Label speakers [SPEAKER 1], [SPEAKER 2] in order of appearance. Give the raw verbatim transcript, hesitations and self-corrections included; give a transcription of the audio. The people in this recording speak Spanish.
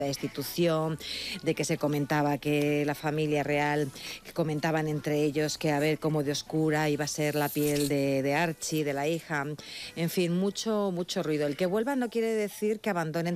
[SPEAKER 1] la institución, de que se comentaba que la familia real, que comentaban entre ellos que a ver cómo de oscura iba a ser la piel de, de Archie, de la hija, en fin, mucho, mucho ruido. El que vuelvan no quiere decir que abandonen